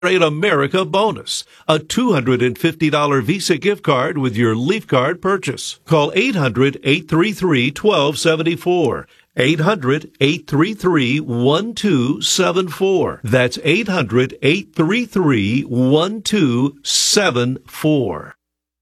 America bonus, a $250 Visa gift card with your Leaf Card purchase. Call 800-833-1274. 800-833-1274. That's 800-833-1274.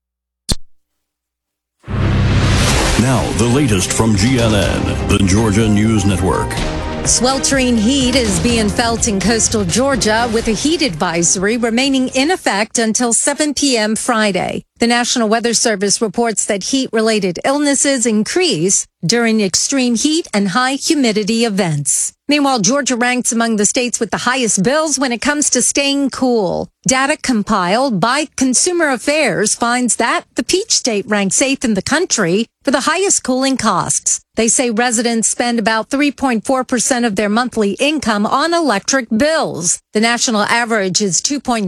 Now, the latest from GNN, the Georgia News Network. Sweltering heat is being felt in coastal Georgia, with a heat advisory remaining in effect until 7 p.m. Friday. The National Weather Service reports that heat-related illnesses increase during extreme heat and high humidity events. Meanwhile, Georgia ranks among the states with the highest bills when it comes to staying cool. Data compiled by Consumer Affairs finds that the Peach State ranks 8th in the country for the highest cooling costs. They say residents spend about 3.4% of their monthly income on electric bills. The national average is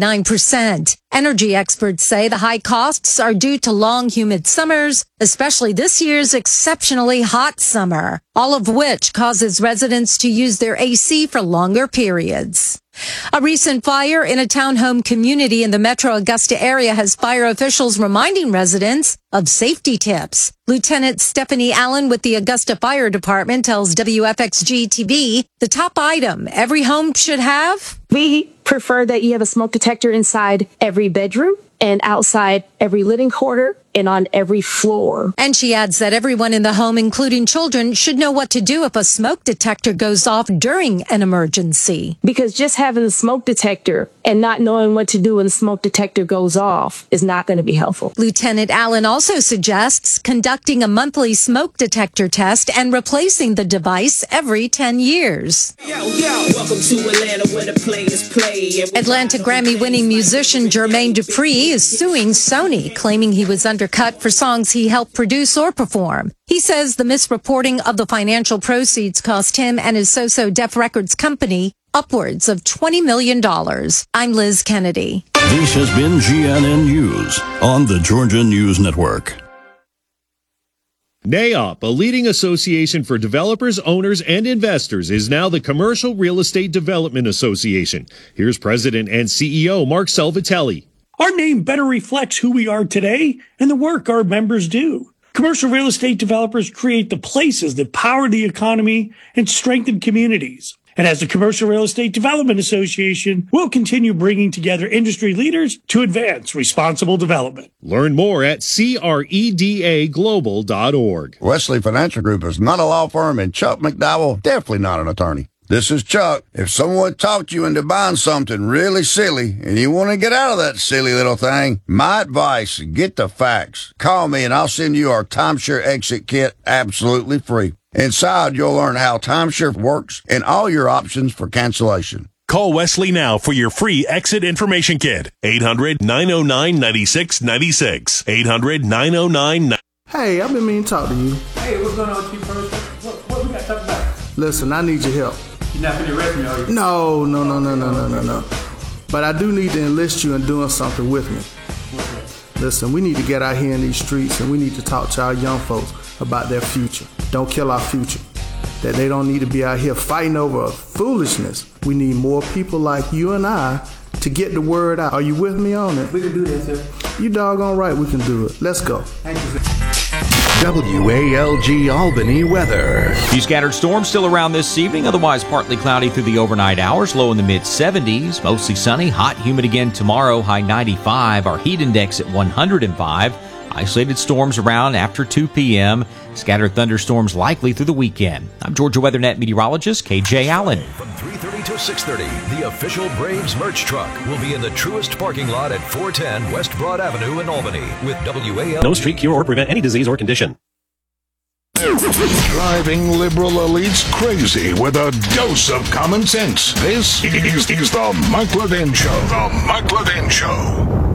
2.9%. Energy experts say the high costs are due to long, humid summers, especially this year's exceptionally hot summer, all of which causes residents to use their AC for longer periods. A recent fire in a townhome community in the Metro Augusta area has fire officials reminding residents of safety tips. Lieutenant Stephanie Allen with the Augusta Fire Department tells WFXG-TV the top item every home should have. We prefer that you have a smoke detector inside every bedroom and outside every living quarter and on every floor. And she adds that everyone in the home, including children, should know what to do if a smoke detector goes off during an emergency. Because just having a smoke detector and not knowing what to do when the smoke detector goes off is not going to be helpful. Lieutenant Allen also suggests conducting a monthly smoke detector test and replacing the device every 10 years. Welcome to Atlanta, where the players play. Atlanta Grammy-winning musician Jermaine Dupri is suing Sony, claiming he was undercut for songs he helped produce or perform. He says the misreporting of the financial proceeds cost him and his So-So Def Records company upwards of $20 million. I'm Liz Kennedy. This has been GNN News on the Georgia News Network. NAIOP, a leading association for developers, owners, and investors, is now the Commercial Real Estate Development Association. Here's President and CEO Mark Salvatelli. Our name better reflects who we are today and the work our members do. Commercial real estate developers create the places that power the economy and strengthen communities. And as the Commercial Real Estate Development Association, we'll continue bringing together industry leaders to advance responsible development. Learn more at credaglobal.org. Wesley Financial Group is not a law firm, and Chuck McDowell definitely not an attorney. This is Chuck. If someone talked you into buying something really silly and you want to get out of that silly little thing, my advice, get the facts. Call me and I'll send you our timeshare exit kit absolutely free. Inside, you'll learn how timeshare works and all your options for cancellation. Call Wesley now for your free exit information kit. 800-909-9696. 800-909-9696. Hey, I've been meaning to talk to you. Hey, what's going on with you, first? What we got to talk about? Listen, I need your help. You're not going to arrest me, are you? No. But I do need to enlist you in doing something with me. Listen, we need to get out here in these streets and we need to talk to our young folks about their future. Don't kill our future. That they don't need to be out here fighting over foolishness. We need more people like you and I to get the word out. Are you with me on it? We can do that, sir. You doggone right we can do it. Let's go. Thank you, sir. WALG Albany weather. Few scattered storms still around this evening, otherwise partly cloudy through the overnight hours, low in the mid-70s, mostly sunny, hot, humid again tomorrow, high 95, our heat index at 105. Isolated storms around after 2 p.m. Scattered thunderstorms likely through the weekend. I'm Georgia WeatherNet meteorologist KJ Allen. From 3:30 to 6:30, the official Braves merch truck will be in the Truist parking lot at 410 West Broad Avenue in Albany with WALG. No street cure or prevent any disease or condition. Driving liberal elites crazy with a dose of common sense. This is the Mike Levin Show. The Mike Levin Show.